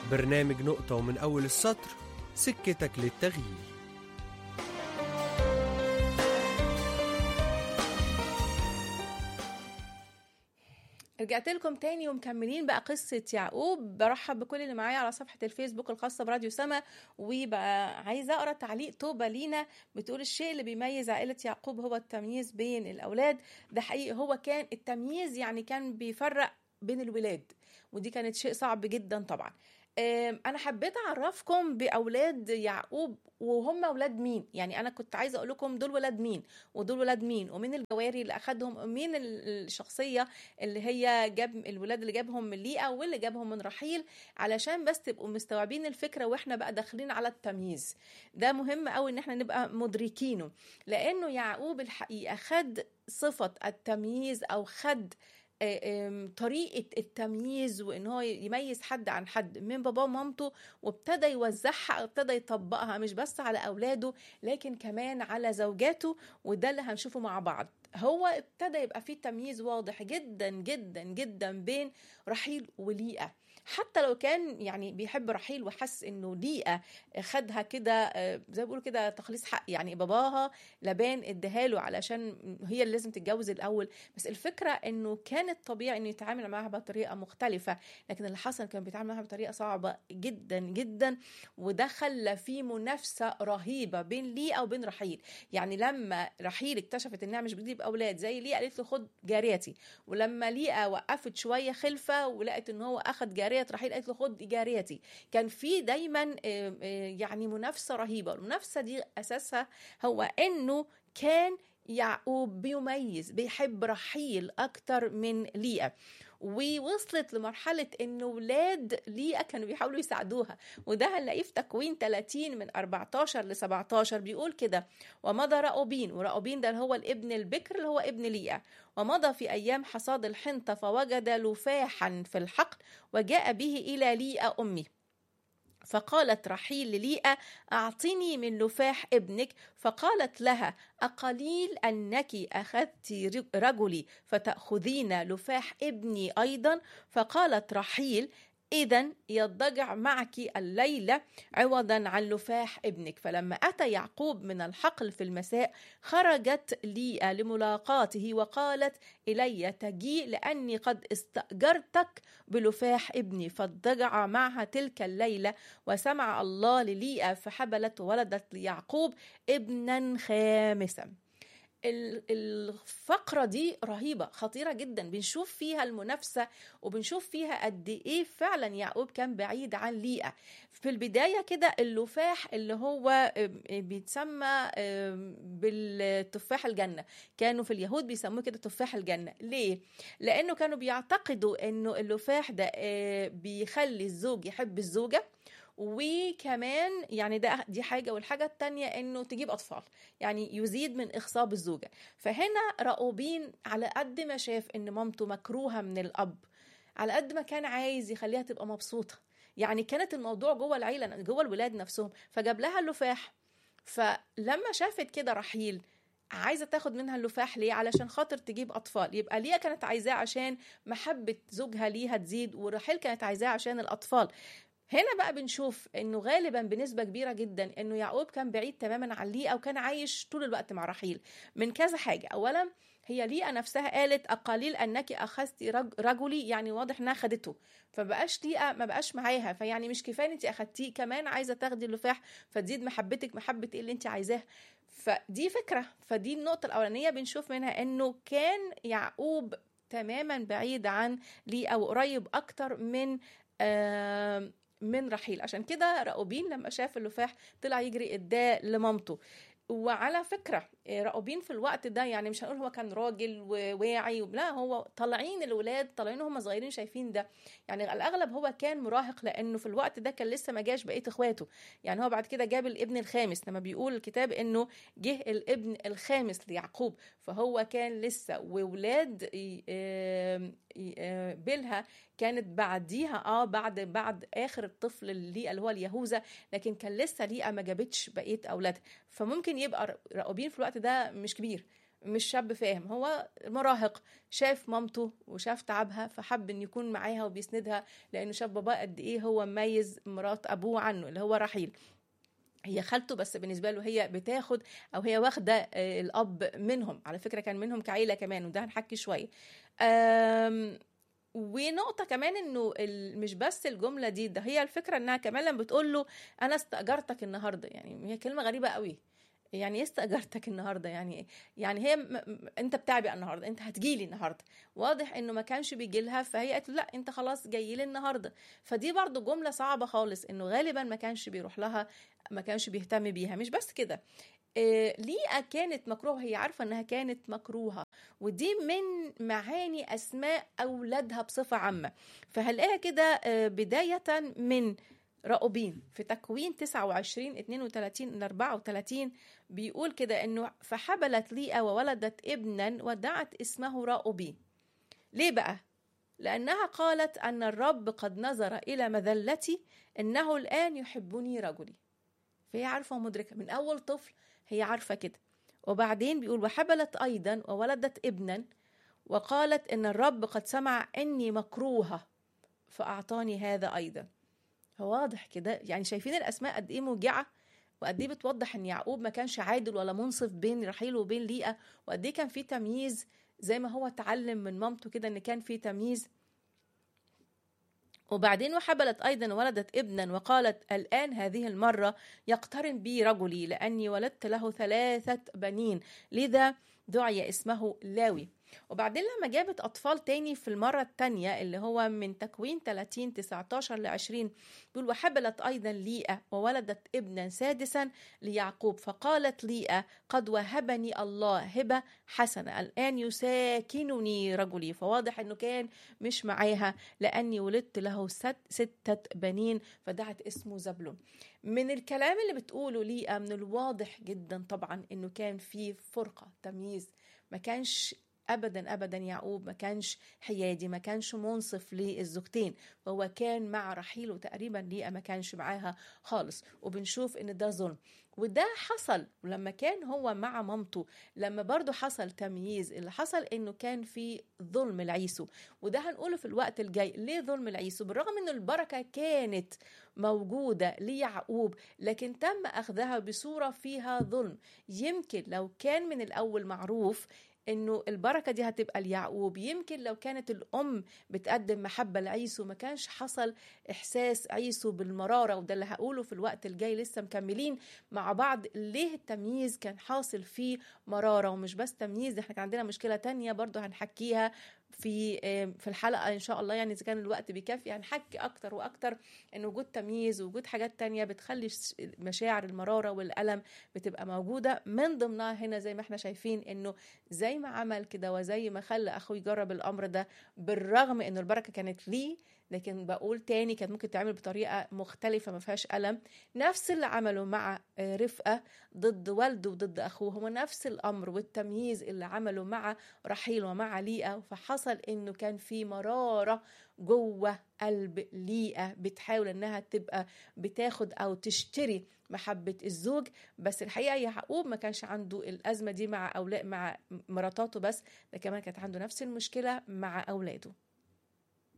برنامج نقطة ومن أول السطر، سكتك للتغيير. رجعت لكم تاني ومكملين بقى قصة يعقوب. برحب بكل اللي معايا على صفحة الفيسبوك الخاصة براديو سما، وبقى عايزة أقرأ تعليق توبة لينا بتقول: الشيء اللي بيميز عائلة يعقوب هو التمييز بين الأولاد. ده حقيقي، هو كان التمييز، يعني كان بيفرق بين الولاد، ودي كانت شيء صعب جدا طبعا. أنا حبيت أعرفكم بأولاد يعقوب وهم أولاد مين. يعني أنا كنت عايزة أقول لكم دول ولاد مين ودول ولاد مين، ومين الجواري اللي أخدهم، ومين الشخصية اللي هي جاب الولاد اللي جابهم من ليئة واللي جابهم من رحيل، علشان بس تبقوا مستوعبين الفكرة واحنا بقى داخلين على التمييز. ده مهم قوي ان احنا نبقى مدركينه، لأنه يعقوب الحقيقة خد صفة التمييز أو خد طريقة التمييز، وإن هو يميز حد عن حد من باباه ومامته، وابتدى يوزعها، ابتدى يطبقها مش بس على أولاده لكن كمان على زوجاته. وده اللي هنشوفه مع بعض. هو ابتدى يبقى فيه تمييز واضح جدا جدا جدا بين رحيل وليئة، حتى لو كان يعني بيحب رحيل وحس انه ليئة خدها كده زي ما بيقولوا كده تخليص حق، يعني باباها لبان اداهاله علشان هي اللي لازم تتجوز الاول. بس الفكرة انه كانت طبيعي انه يتعامل معاها بطريقة مختلفة، لكن اللي حصل كان بيتعامل معاها بطريقة صعبة جدا جدا، وده خلى فيه منافسة رهيبة بين ليئة وبين رحيل. يعني لما رحيل اكتشفت انها مش بتجيب اولاد زي ليئة، قالت له خد جاريتي، ولما ليئة وقفت شوية خلفة ولقت ان هو اخد جارية رحيل، قالت له خد جاريتي. كان في دايما يعني منافسة رهيبة. المنافسة دي اساسها هو انه كان يعقوب بيميز، بيحب رحيل اكتر من ليئة، ووصلت لمرحلة ان ولاد ليئة كانوا بيحاولوا يساعدوها. وده هنلاقيه في تكوين 30 من 14 ل 17 بيقول كده: ومضى رأوبين، ورأوبين ده هو الابن البكر اللي هو ابن ليئة، ومضى في أيام حصاد الحنطة فوجد لفاحا في الحقل وجاء به إلى ليئة أمه. فقالت رحيل لليئة: أعطني من لفاح ابنك. فقالت لها: أقليل أنك أخذت رجلي فتأخذين لفاح ابني أيضا؟ فقالت رحيل: إذن يضجع معك الليلة عوضا عن لفاح ابنك. فلما أتى يعقوب من الحقل في المساء خرجت ليئة لملاقاته وقالت: إلي تجيء لأني قد استأجرتك بلفاح ابني. فاضطجع معها تلك الليلة، وسمع الله لليئة فحبلت وولدت ليعقوب ابنا خامسا. الفقرة دي رهيبة خطيرة جدا، بنشوف فيها المنافسة وبنشوف فيها قد ايه فعلا يعقوب كان بعيد عن ليئة. في البداية كده اللفاح اللي هو بيتسمى بالتفاح الجنة، كانوا في اليهود بيسموه كده تفاح الجنة. ليه؟ لأنه كانوا بيعتقدوا انه اللفاح ده بيخلي الزوج يحب الزوجة، وكمان يعني دي حاجة، والحاجة التانية انه تجيب اطفال، يعني يزيد من اخصاب الزوجة. فهنا رأوبين على قد ما شاف ان مامته مكروهة من الاب، على قد ما كان عايز يخليها تبقى مبسوطة. يعني كانت الموضوع جوه العيلة، جوه الولاد نفسهم، فجاب لها اللفاح. فلما شافت كده رحيل عايزة تاخد منها اللفاح، ليه؟ علشان خاطر تجيب أطفال. يبقى ليها كانت عايزاه عشان محبة زوجها ليها تزيد، ورحيل كانت عايزاه عشان الأطفال. هنا بقى بنشوف انه غالبا بنسبة كبيرة جدا انه يعقوب كان بعيد تماما عن ليئة، وكان عايش طول الوقت مع رحيل من كذا حاجة. اولا هي ليئة نفسها قالت: أقليل أنك أخذت رجلي، يعني واضح انها خدته، فبقاش ليئة ما بقاش معاها، فيعني مش كفاية انت أخدتيه، كمان عايزة تاخدي اللفاح فتزيد محبتك، محبة ايه اللي انت عايزاه. فدي فكرة. فدي النقطة الأولانية بنشوف منها انه كان يعقوب تماما بعيد عن ليئة وقريب أكتر من رحيل. عشان كده رأوبين لما شاف اللفاح طلع يجري اداه لمامته. وعلى فكرة رأوبين في الوقت ده يعني مش هنقول هو كان راجل وواعي، لا، هو طالعين الولاد طالعين هم صغيرين شايفين ده، يعني الأغلب هو كان مراهق، لأنه في الوقت ده كان لسه ما جاش بقية إخواته. يعني هو بعد كده جاب الابن الخامس، لما بيقول الكتاب إنه جه الابن الخامس ليعقوب، فهو كان لسه. وولاد بيلها كانت بعديها بعد آخر الطفل اللي هو اليهوذا، لكن كان لسه ليئة ما جابتش بقية أولادها. فممكن يبقى رأوبين في الوقت ده مش كبير، مش شاب فاهم، هو مراهق شاف مامته وشاف تعبها فحب ان يكون معاها وبيسندها، لانه شاف باباه قد ايه هو مميز مرات ابوه عنه اللي هو رحيل. هي خالته بس بالنسبه له هي بتاخد او هي واخده الاب منهم، على فكره كان منهم كعيله كمان، وده هنحكي شويه. ونقطة كمان انه مش بس الجملة دي، ده هي الفكرة انها كمان لما بتقول له انا استأجرتك النهاردة، يعني هي كلمة غريبة قوي. يعني ايه استأجرتك النهاردة؟ يعني ايه؟ يعني هي انت بتاعي بقى النهاردة، انت هتجيلي النهاردة. واضح انه ما كانش بيجي لها، فهي قالت له لا انت خلاص جاي لي النهاردة. فدي برضو جملة صعبة خالص، انه غالبا ما كانش بيروح لها، ما كانش بيهتم بيها. مش بس كده، ليئة كانت مكروهة، هي عارفة انها كانت مكروهة، ودي من معاني اسماء اولادها بصفة عامة. فهنلاقيها كده بداية من راؤوبين في تكوين 29 32 34 بيقول كده انه فحبلت ليئة وولدت ابنا ودعت اسمه راؤوبين. ليه بقى؟ لأنها قالت أن الرب قد نظر إلى مذلتي، إنه الآن يحبني رجلي. فهي عارفة ومدركة من أول طفل، هي عارفة كده. وبعدين بيقول وحبلت أيضا وولدت ابنا وقالت إن الرب قد سمع إني مكروهة فأعطاني هذا أيضا. فواضح كده، يعني شايفين الأسماء قد إيه موجعة، وقد إيه بتوضح إن يعقوب ما كانش عادل ولا منصف بين رحيل وبين ليئة، وقد إيه كان في تمييز زي ما هو اتعلم من مامته كده إن كان في تمييز. وبعدين وحبلت أيضا ولدت ابنا وقالت الآن هذه المرة يقترن بي رجلي، لأني ولدت له 3 بنين، لذا دعي اسمه لاوي. وبعدين لما جابت أطفال تاني في المرة التانية اللي هو من تكوين 30 19 ل20 بيقول وحبلت أيضا ليئة وولدت ابنا 6 ليعقوب، فقالت ليئة قد وهبني الله هبة حسنة، الآن يساكنني رجلي. فواضح أنه كان مش معاها، لأني ولدت له 6 بنين، فدعت اسمه زبلون. من الكلام اللي بتقوله ليئة من الواضح جدا طبعا أنه كان في فرقة تمييز، ما كانش ابدا ابدا يعقوب ما كانش حيادي، ما كانش منصف للزوجتين، وهو كان مع رحيل وتقريبا ليئة ما كانش معاها خالص. وبنشوف ان ده ظلم، وده حصل لما كان هو مع مامته، لما برضو حصل تمييز. اللي حصل انه كان في ظلم العيسو، وده هنقوله في الوقت الجاي. ليه ظلم العيسو؟ بالرغم ان البركة كانت موجودة ليعقوب، لكن تم اخذها بصورة فيها ظلم. يمكن لو كان من الاول معروف انه البركة دي هتبقى ليعقوب، يمكن لو كانت الام بتقدم محبة لعيسو ما كانش حصل احساس عيسو بالمرارة. وده اللي هقوله في الوقت الجاي، لسه مكملين مع بعض ليه التمييز كان حاصل فيه مرارة. ومش بس تمييز، احنا كان عندنا مشكلة تانية برضو هنحكيها في الحلقة ان شاء الله، يعني اذا كان الوقت بيكفي هنحكي اكتر واكتر ان وجود تمييز ووجود حاجات تانية بتخلي مشاعر المرارة والألم بتبقى موجودة. من ضمنها هنا زي ما احنا شايفين انه زي ما عمل كده وزي ما خلى اخوه يجرب الامر ده، بالرغم انه البركة كانت ليه، لكن بقول تاني كانت ممكن تعمل بطريقة مختلفة ما فيهاش ألم. نفس اللي عمله مع رفقة ضد والده وضد أخوه هو نفس الأمر، والتمييز اللي عمله مع رحيل ومع ليئة. فحصل إنه كان في مرارة جوه قلب ليئة بتحاول إنها تبقى بتاخد أو تشتري محبة الزوج. بس الحقيقة يعقوب ما كانش عنده الأزمة دي مع مراتاته بس، ده كمان كانت عنده نفس المشكلة مع أولاده.